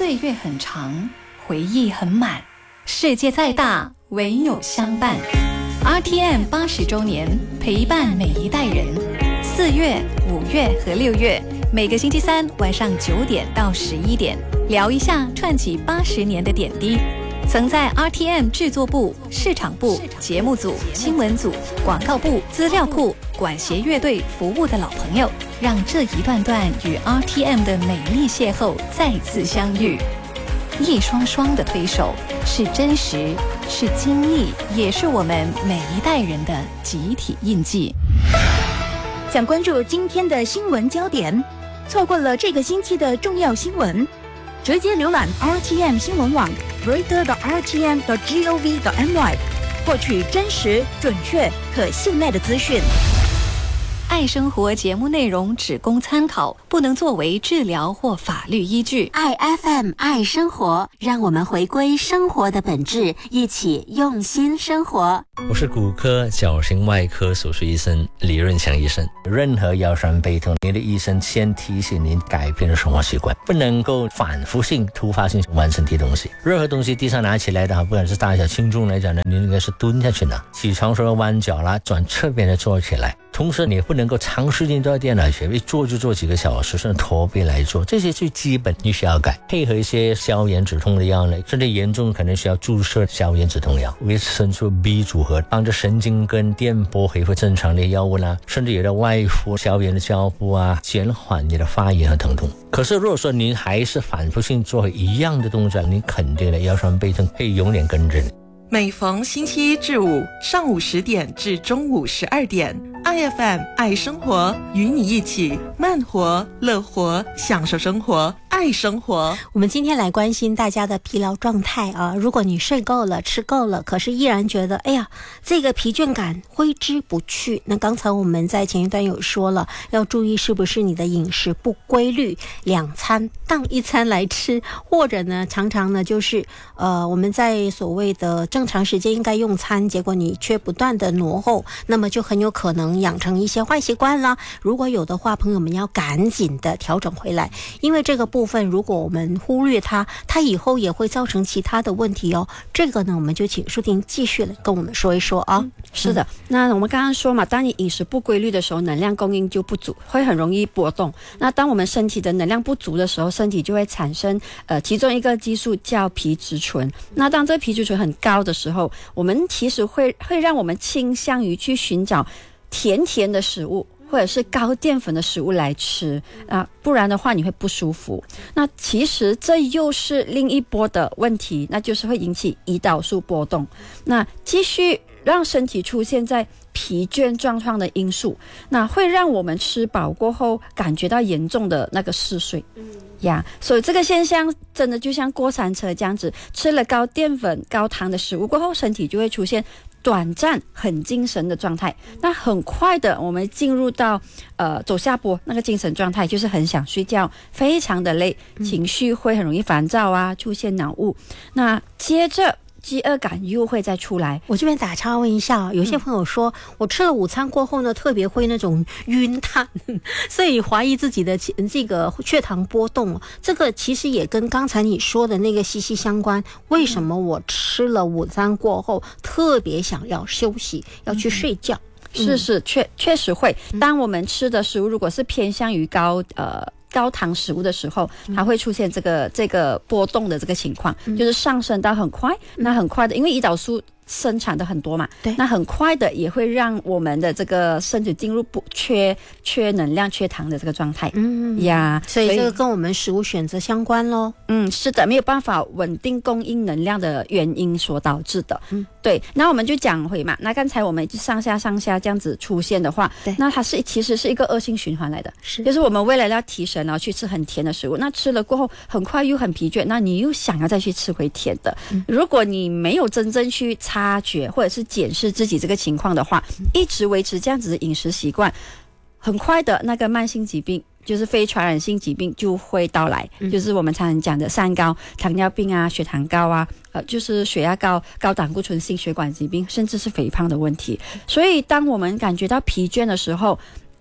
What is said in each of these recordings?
岁月很长，回忆很满，世界再大，唯有相伴。RTM 80周年，陪伴每一代人。4月、5月和6月，每个星期三晚上9点到11点，聊一下串起80年的点滴。曾在 RTM 制作部、市场部、节目组、新闻组、广告部、资料库、管弦乐队服务的老朋友，让这一段段与 RTM 的美丽邂逅再次相遇。一双双的推手，是真实，是经历，也是我们每一代人的集体印记。 想关注今天的新闻焦点，错过了这个星期的重要新闻，直接浏览 RTM 新闻网 reader.rtm.gov.my， 获取真实、准确、可信赖的资讯。 爱生活节目内容只供参考，不能作为治疗或法律依据。 爱 FM 爱生活，让我们回归生活的本质，一起用心生活。 我是骨科矫形外科手术医生李润祥医生。任何腰酸背痛，你的医生先提醒您改变生活习惯，不能够反复性、突发性玩身体东西。任何东西地上拿起来的话，不管是大小轻重来讲呢，你应该是蹲下去拿。起床时候弯脚啦，转侧边的坐起来。同时你不能够长时间坐在电脑前，一坐就坐几个小时，甚至驼背来做，这些最基本你需要改。配合一些消炎止痛的药呢，甚至严重可能需要注射消炎止痛药，维生素 B 组合，帮助神经跟电波恢复正常的药物啦，甚至有的外敷消炎的胶布啊，减缓你的发炎和疼痛。可是如果说您还是反复性做一样的动作，你肯定的腰酸背痛会永远跟着你。 每逢星期一至五上午10点至中午12点，IFM 爱生活，与你一起慢活、乐活，享受生活，爱生活。 我们今天来关心大家的疲劳状态啊！如果你睡够了、吃够了，可是依然觉得哎呀，这个疲倦感挥之不去，那刚才我们在前一段有说了，要注意是不是你的饮食不规律，2餐当1餐来吃，或者呢，常常呢就是我们在所谓的正常时间应该用餐，结果你却不断的挪后，那么就很有可能养成一些坏习惯啦。如果有的话，朋友们要赶紧的调整回来，因为这个部分如果我们忽略它以后也会造成其他的问题哦。这个呢，我们就请舒婷继续来跟我们说一说啊。 是的，那我们刚刚说嘛，当你饮食不规律的时候，能量供应就不足，会很容易波动。那当我们身体的能量不足的时候，身体就会产生其中一个激素叫皮质醇。那当这个皮质醇很高的时候，我们其实会让我们倾向于去寻找甜甜的食物，或者是高淀粉的食物来吃啊，不然的话你会不舒服。那其实这又是另一波的问题，那就是会引起胰岛素波动，那继续让身体出现在疲倦状况的因素，那会让我们吃饱过后感觉到严重的那个嗜睡呀，所以这个现象真的就像过山车这样子，吃了高淀粉、高糖的食物过后，身体就会出现短暂很精神的状态，那很快的我们进入到走下坡那个精神状态，就是很想睡觉，非常的累，情绪会很容易烦躁啊，出现脑雾，那接着饥饿感又会再出来。 我这边打岔问一下，有些朋友说我吃了午餐过后呢，特别会那种晕碳，所以怀疑自己的这个血糖波动，这个其实也跟刚才你说的那个息息相关。为什么我吃了午餐过后特别想要休息，要去睡觉？ 是确实会。当我们吃的食物如果是偏向于高糖食物的时候，它会出现这个波动的这个情况，就是上升到很快，那很快的，因为胰岛素生产的很多嘛，对，那很快的也会让我们的这个身体进入缺能量、缺糖的这个状态。 所以这个跟我们食物选择相关咯。 是的，没有办法稳定供应能量的原因所导致的。对，那我们就讲回嘛，那刚才我们上下这样子出现的话，那它其实是一个恶性循环来的，就是我们为了要提神，然后去吃很甜的食物，那吃了过后很快又很疲倦，那你又想要再去吃回甜的。如果你没有真正去察觉或者是检视自己这个情况的话，一直维持这样子的饮食习惯，很快的那个慢性疾病，就是非传染性疾病就会到来，就是我们常常讲的三高，糖尿病啊，血糖高啊，就是血压高、高胆固醇心血管疾病，甚至是肥胖的问题。所以当我们感觉到疲倦的时候，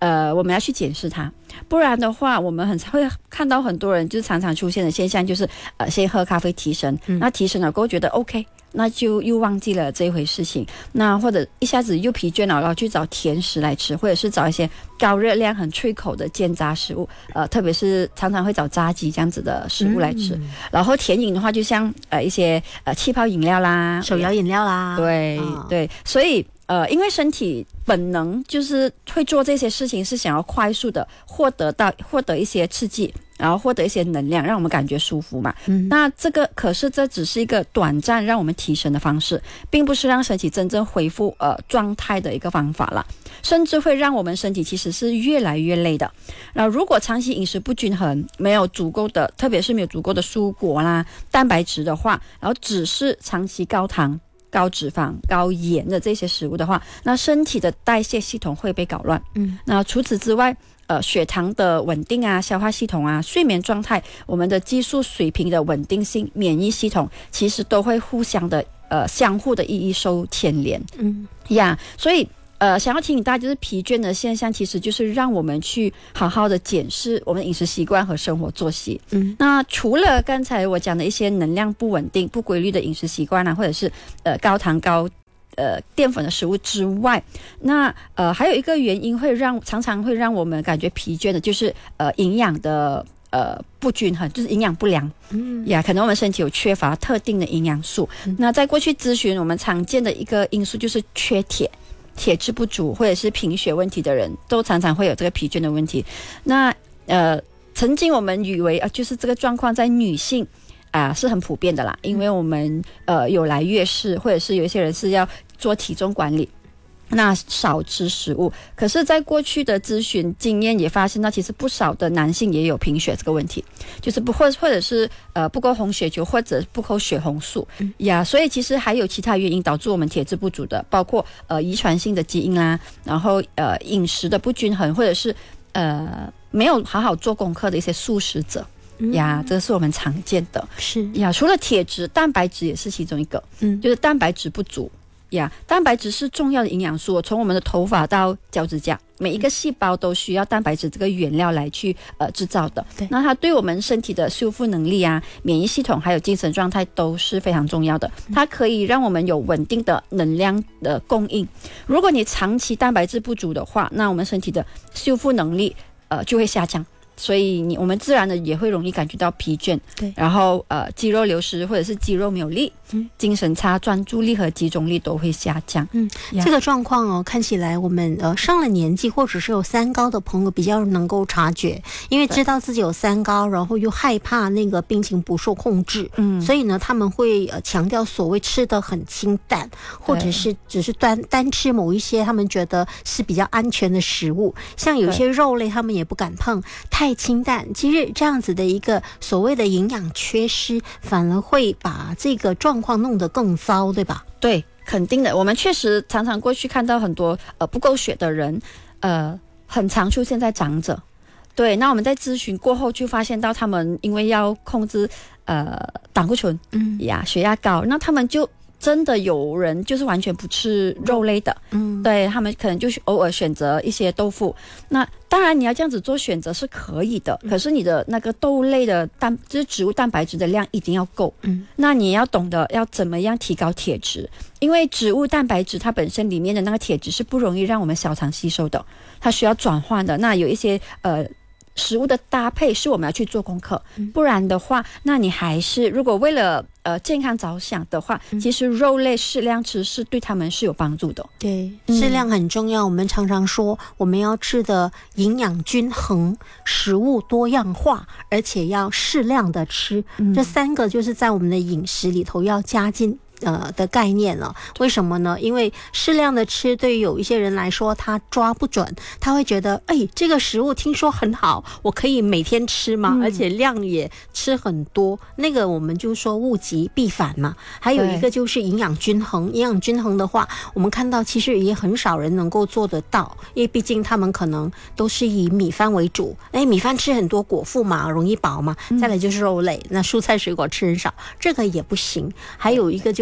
我们要去检视它，不然的话，我们会看到很多人就是常常出现的现象，就是先喝咖啡提神，那提神了过后觉得 OK， 那就又忘记了这一回事情，那或者一下子又疲倦了，然后去找甜食来吃，或者是找一些高热量、很脆口的煎炸食物，特别是常常会找炸鸡这样子的食物来吃。然后甜饮的话，就像一些气泡饮料啦、 手摇饮料啦， 对、对，所以。因为身体本能就是会做这些事情，是想要快速的获得一些刺激，然后获得一些能量，让我们感觉舒服嘛。那可是这只是一个短暂让我们提神的方式，并不是让身体真正恢复状态的一个方法啦，甚至会让我们身体其实是越来越累的。然后如果长期饮食不均衡，没有足够的，特别是没有足够的蔬果啦、蛋白质的话，然后只是长期高糖、高脂肪、高盐的这些食物的话，那身体的代谢系统会被搞乱。那除此之外，血糖的稳定啊、消化系统啊、睡眠状态、我们的激素水平的稳定性、免疫系统，其实都会互相的相互的受牵连。所以想要提醒大家，就是疲倦的现象，其实就是让我们去好好的检视我们饮食习惯和生活作息。那除了刚才我讲的一些能量不稳定、不规律的饮食习惯啊，或者是高糖高淀粉的食物之外，那还有一个原因常常会让我们感觉疲倦的，就是营养的不均衡，就是营养不良。可能我们身体有缺乏特定的营养素。那在过去咨询，我们常见的一个因素就是缺铁。铁质不足或者是贫血问题的人都常常会有这个疲倦的问题。那曾经我们以为就是这个状况在女性是很普遍的啦，因为我们有来月事，或者是有一些人是要做体重管理，那少吃食物。可是在过去的咨询经验也发现到，其实不少的男性也有贫血这个问题，就是或者是不够红血球或者不够血红素所以其实还有其他原因导致我们铁质不足的，包括遗传性的基因啦，然后饮食的不均衡，或者是没有好好做功课的一些素食者这是我们常见的。 是除了铁质，蛋白质也是其中一个。就是蛋白质不足蛋白质是重要的营养素，从我们的头发到脚趾甲，每一个细胞都需要蛋白质这个原料来去制造的。那它对我们身体的修复能力啊、免疫系统还有精神状态都是非常重要的。它可以让我们有稳定的能量的供应。如果你长期蛋白质不足的话，那我们身体的修复能力就会下降。所以我们自然的也会容易感觉到疲倦，然后肌肉流失或者是肌肉没有力，精神差、专注力和集中力都会下降。 这个状况看起来我们上了年纪或者是有三高的朋友比较能够察觉，因为知道自己有三高，然后又害怕那个病情不受控制，所以呢他们会强调所谓吃得很清淡，或者是只是单吃某一些他们觉得是比较安全的食物，像有些肉类他们也不敢碰，太清淡，其实这样子的一个所谓的营养缺失，反而会把这个状况弄得更糟，对吧？ 对，肯定的。我们确实常常过去看到很多不够血的人，很常出现在长者。对，那我们在咨询过后就发现到他们因为要控制胆固醇血压高，那他们就真的有人就是完全不吃肉类的，对，他们可能就是偶尔选择一些豆腐。那当然你要这样子做选择是可以的，可是你的那个豆类的就是植物蛋白质的量一定要够。那你要懂得要怎么样提高铁质，因为植物蛋白质它本身里面的那个铁质是不容易让我们小肠吸收的，它需要转换的。那有一些食物的搭配是我们要去做功课，不然的话，那你还是如果为了健康着想的话，其实肉类适量吃是对他们是有帮助的。 对，适量很重要。我们常常说我们要吃的营养均衡，食物多样化，而且要适量的吃，这三个就是在我们的饮食里头要加进的概念了。为什么呢？因为适量的吃对于有一些人来说他抓不准，他会觉得这个食物听说很好，我可以每天吃嘛，而且量也吃很多，那个我们就说物极必反嘛。还有一个就是营养均衡，营养均衡的话我们看到其实也很少人能够做得到，因为毕竟他们可能都是以米饭为主，米饭吃很多果腹嘛，容易饱嘛，再来就是肉类，那蔬菜水果吃很少，这个也不行。还有一个就是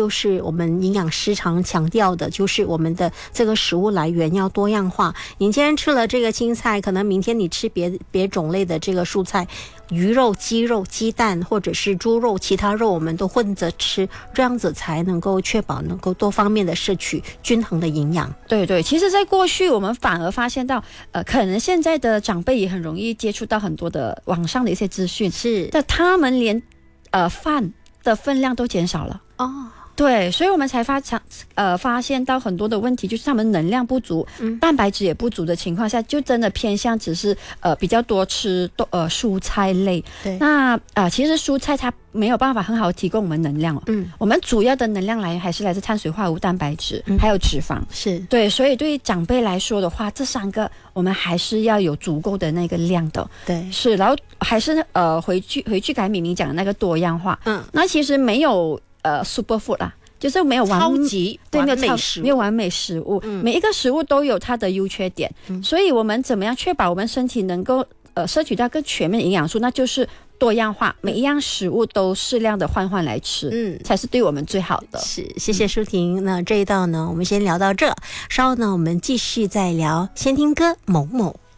就是我们营养师常强调的，就是我们的这个食物来源要多样化。你今天吃了这个青菜，可能明天你吃别种类的这个蔬菜，鱼肉、鸡肉、鸡蛋或者是猪肉，其他肉我们都混着吃，这样子才能够确保能够多方面的摄取均衡的营养。 对对，其实在过去我们反而发现到可能现在的长辈也很容易接触到很多的网上的一些资讯， 是但他们连饭的分量都减少了哦。 对，所以我们才发现到很多的问题，就是他们能量不足，蛋白质也不足的情况下，就真的偏向只是比较多吃蔬菜类。 对， 那其实蔬菜它没有办法很好提供我们能量我们主要的能量来源还是来自碳水化合物、蛋白质还有脂肪。 是对，所以对于长辈来说的话，这3个我们还是要有足够的那个量的。 对， 是，然后还是回去改明明讲的那个多样化。那其实没有super food 啦，就是没有超级对， 完美食物， 没有完美食物，每一个食物都有它的优缺点，所以我们怎么样确保我们身体能够摄取到更全面的营养素，那就是多样化，每一样食物都适量的换来吃，才是对我们最好的。 是，谢谢舒婷。那这一道呢，我们先聊到这，稍后呢，我们继续再聊。先听歌，某某。